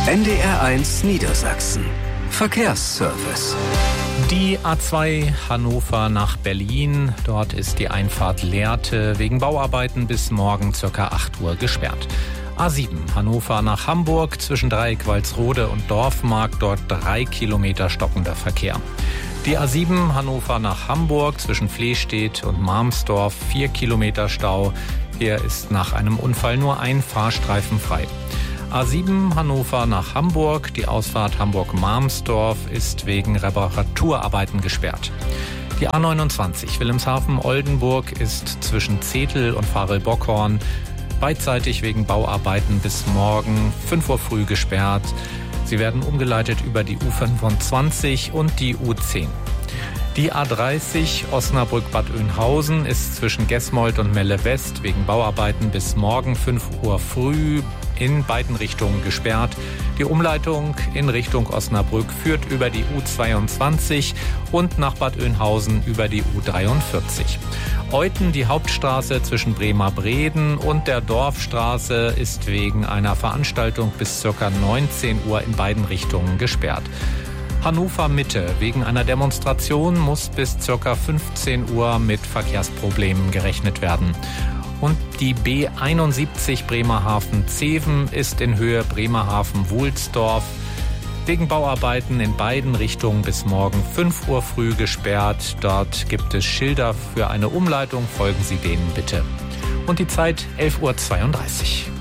NDR1 Niedersachsen. Verkehrsservice. Die A2 Hannover nach Berlin. Dort ist die Einfahrt Lehrte wegen Bauarbeiten bis morgen ca. 8 Uhr gesperrt. A7 Hannover nach Hamburg zwischen Dreieck-Walsrode und Dorfmark. Dort 3 Kilometer stockender Verkehr. Die A7 Hannover nach Hamburg zwischen Flehstedt und Marmsdorf 4 Kilometer Stau. Hier ist nach einem Unfall nur ein Fahrstreifen frei. A7 Hannover nach Hamburg. Die Ausfahrt Hamburg-Marmsdorf ist wegen Reparaturarbeiten gesperrt. Die A29 Wilhelmshaven-Oldenburg ist zwischen Zetel und Varel-Bockhorn beidseitig wegen Bauarbeiten bis morgen 5 Uhr früh gesperrt. Sie werden umgeleitet über die U25 und die U10. Die A30 Osnabrück-Bad Oeynhausen ist zwischen Gesmold und Melle West wegen Bauarbeiten bis morgen 5 Uhr früh in beiden Richtungen gesperrt. Die Umleitung in Richtung Osnabrück führt über die U22 und nach Bad Oeynhausen über die U43. Euthen, die Hauptstraße zwischen Bremer-Breden und der Dorfstraße, ist wegen einer Veranstaltung bis ca. 19 Uhr in beiden Richtungen gesperrt. Hannover Mitte. Wegen einer Demonstration muss bis ca. 15 Uhr mit Verkehrsproblemen gerechnet werden. Und die B71 Bremerhaven-Zeven ist in Höhe Bremerhaven-Wulsdorf wegen Bauarbeiten in beiden Richtungen bis morgen 5 Uhr früh gesperrt. Dort gibt es Schilder für eine Umleitung. Folgen Sie denen bitte. Und die Zeit 11.32 Uhr.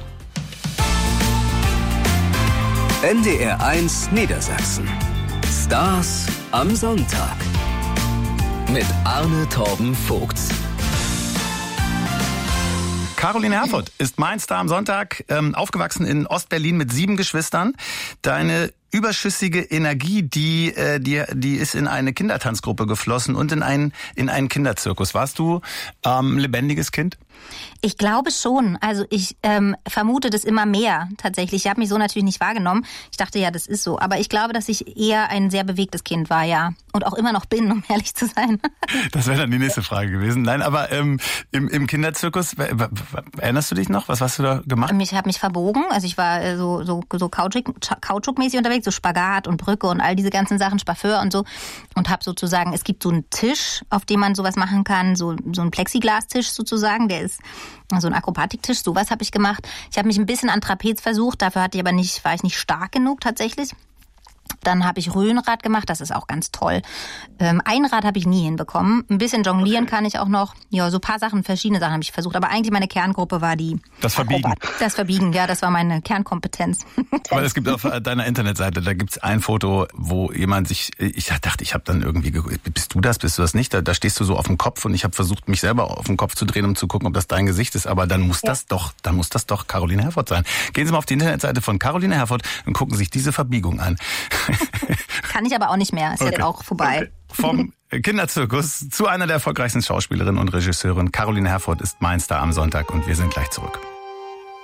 NDR1 Niedersachsen. Stars am Sonntag. Mit Arne Torben Vogts. Caroline Herfurth ist mein Star am Sonntag, aufgewachsen in Ostberlin mit 7 Geschwistern. Deine überschüssige Energie, die ist in eine Kindertanzgruppe geflossen und in einen Kinderzirkus. Warst du lebendiges Kind? Ich glaube schon. Also ich vermute das immer mehr tatsächlich. Ich habe mich so natürlich nicht wahrgenommen. Ich dachte ja, das ist so. Aber ich glaube, dass ich eher ein sehr bewegtes Kind war, ja. Und auch immer noch bin, um ehrlich zu sein. Das wäre dann die nächste Frage gewesen. Nein, aber im Kinderzirkus, erinnerst du dich noch? Was hast du da gemacht? Ich habe mich verbogen. Also ich war so Kautschukmäßig unterwegs, so Spagat und Brücke und all diese ganzen Sachen, Spaffeur und so. Und habe sozusagen, es gibt so einen Tisch, auf dem man sowas machen kann, so ein Plexiglastisch sozusagen, der ist so ein Akrobatiktisch, sowas habe ich gemacht. Ich habe mich ein bisschen an Trapez versucht, dafür war ich nicht stark genug tatsächlich. Dann habe ich Röhnrad gemacht, das ist auch ganz toll. Einrad habe ich nie hinbekommen. Ein bisschen jonglieren kann ich auch noch. Ja, so ein paar Sachen, verschiedene Sachen habe ich versucht. Aber eigentlich meine Kerngruppe war das Verbiegen. Das Verbiegen, ja, das war meine Kernkompetenz. Aber es gibt auf deiner Internetseite, da gibt's ein Foto, wo jemand ich dachte, ich habe dann irgendwie bist du das nicht? Da stehst du so auf dem Kopf und ich habe versucht, mich selber auf den Kopf zu drehen, um zu gucken, ob das dein Gesicht ist. Aber dann muss das doch Caroline Herfurth sein. Gehen Sie mal auf die Internetseite von Caroline Herfurth und gucken sich diese Verbiegung an. Kann ich aber auch nicht mehr, ist ja auch vorbei. Okay. Vom Kinderzirkus zu einer der erfolgreichsten Schauspielerinnen und Regisseurinnen. Caroline Herfurth ist mein Star am Sonntag und wir sind gleich zurück.